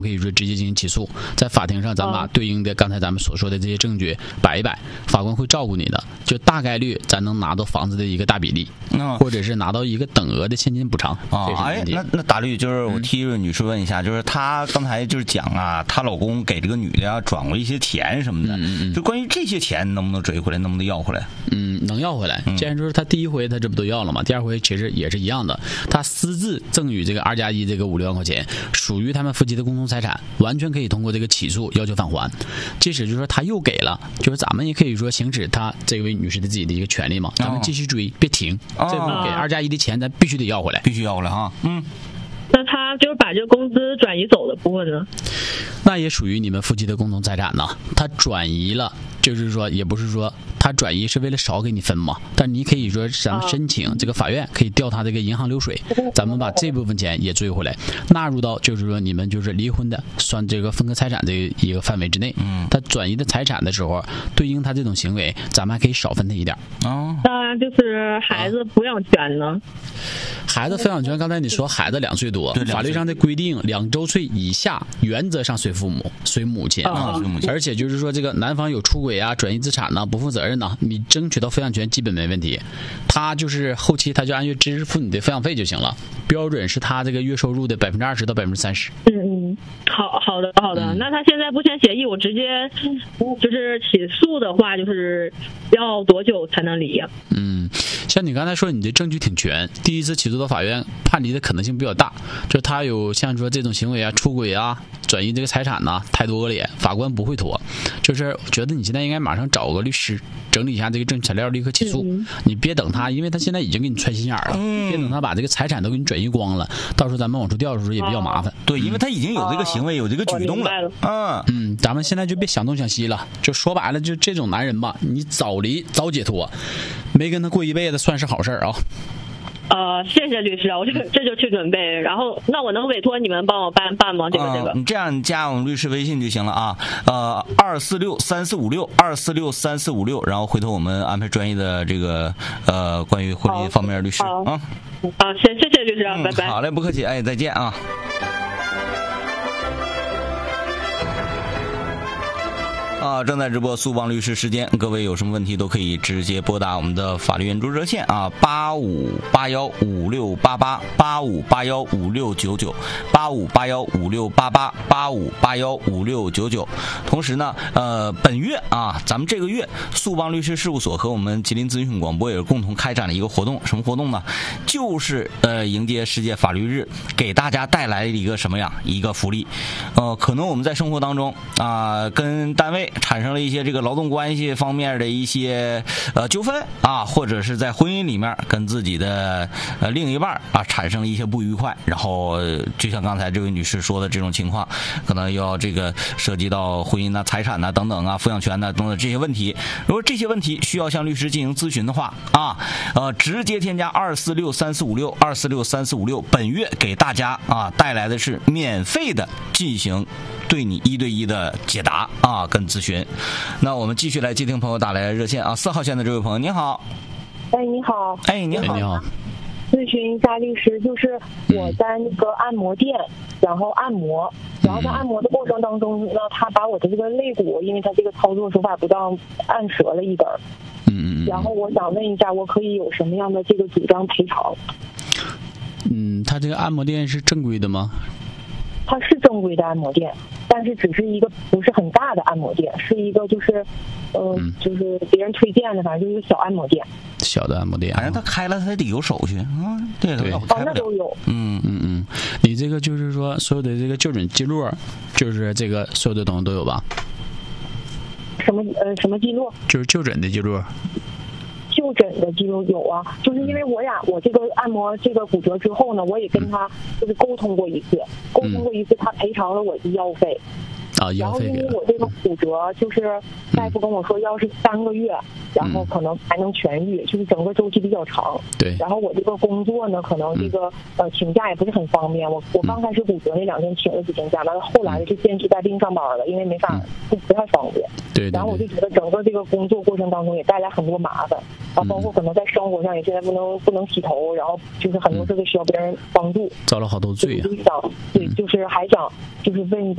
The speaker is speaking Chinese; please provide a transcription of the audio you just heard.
可以说直接进行起诉，在法庭上咱们把对应的刚才咱们所说的这些证据摆一摆，法官会照顾你的，就大概率咱能拿到房子的一个大比例，或者是拿到一个等额的现金补偿。 哎，那大律就是我替女士问一下，就是她刚才就是讲啊，她老公给这个女的转过一些钱什么的，就关于这些钱能不能追回来，能不能要回来？ 能要回来。既然说他第一回他这不都要了吗？第二回其实也是一样的，他私自赠与这个2+1这个5-6万块钱，属于他们夫妻的共同财产，完全可以通过这个起诉要求返还。即使就是说他又给了，就是咱们也可以说行使他这位女士的自己的一个权利嘛，咱们继续追，别停。这部给2+1的钱咱必须得要回来， 必须要回来哈。 那他就是把这个工资转移走的部分呢？ 那也属于你们夫妻的共同财产呢。他转移了，就是说也不是说他转移是为了少给你分嘛，但你可以说咱们申请这个法院可以调他这个银行流水，咱们把这部分钱也追回来，纳入到就是说你们就是离婚的算这个分割财产这一个范围之内。他转移的财产的时候，对应他这种行为，咱们还可以少分他一点。 那就是孩子抚养权呢？ 孩子抚养权，刚才你说孩子2岁多，法律上的规定2周岁以下原则上随父母随母亲而且就是说这个男方有出轨啊、转移资产呐、不负责任呐，你争取到抚养权基本没问题。他就是后期他就按月支付你的抚养费就行了，标准是他这个月收入的20%到30%。 好的。那他现在不签协议，我直接就是起诉的话，就是要多久才能离呀？ 像你刚才说你的证据挺全，第一次起诉到法院判离的可能性比较大，就是他有像说这种行为啊、出轨啊、转移这个财产呐、太多恶劣，法官不会拖。就是觉得你现在应该马上找个律师整理一下这个证据材料，立刻起诉。你别等他，因为他现在已经给你揣心眼了，别等他把这个财产都给你转移光了，到时候咱们往出调的时候也比较麻烦。 对，因为他已经有这个行为，有这个举动了。 咱们现在就别想东想西了，就说白了，就这种男人吧，你早离早解脱，没跟他过一辈子算是好事啊。 谢谢律师啊，我这就去准备。然后，那我能委托你们帮我办吗？这个， 你这样加我们律师微信就行了啊。2463456，2463456，然后回头我们安排专业的这个关于婚姻方面的律师啊。 谢谢律师啊，拜拜。 好嘞，不客气，哎，再见啊。正在直播速帮律师时间，各位有什么问题都可以直接拨打我们的法律援助热线啊，85815688，85815699，85815688，85815699。同时呢，本月啊，咱们这个月速帮律师事务所和我们吉林资讯广播也是共同开展了一个活动，什么活动呢？就是迎接世界法律日，给大家带来一个什么样一个福利？可能我们在生活当中跟单位产生了一些这个劳动关系方面的一些纠纷啊，或者是在婚姻里面跟自己的另一半产生了一些不愉快，然后就像刚才这位女士说的这种情况，可能要这个涉及到婚姻财产等等抚养权等等这些问题。如果这些问题需要向律师进行咨询的话直接添加2463456，2463456，本月给大家带来的是免费的进行对你1对1的解答跟咨询。那我们继续来接听朋友打来的热线4号线的这位朋友，您好。 你好。 你好。 你好。 咨询一下律师，就是我在那个按摩店，然后按摩，然后在按摩的过程当中呢，他把我的这个肋骨，因为他这个操作手法不当，按折了一根。然后我想问一下，我可以有什么样的这个主张赔偿？ 他这个按摩店是正规的吗？ 它是正规的按摩店，但是只是一个不是很大的按摩店，是一个就是就是别人推荐的，反正就是一个小按摩店。 小的按摩店， 反正他开了他得有手续对， 那都有。 你这个就是说所有的这个就诊记录，就是这个所有的东西都有吧？ 什么记录？ 就是就诊的记录。 就诊的记录有啊，就是因为我这个按摩这个骨折之后呢，我也跟他就是沟通过一次，他赔偿了我的药费。然后因为我这个骨折，就是大夫跟我说要是3个月，然后可能才能痊愈，就是整个周期比较长。 对。 然后我这个工作呢，可能这个请假也不是很方便。我刚开始骨折那2天请了几天假，完了后来就坚持带病上班了，因为没法不太方便。 对。 然后我就觉得整个这个工作过程当中也带来很多麻烦，包括可能在生活上也现在不能洗头，然后就是很多事都需要别人帮助， 遭了好多罪啊。 对，就是还想就是问一下。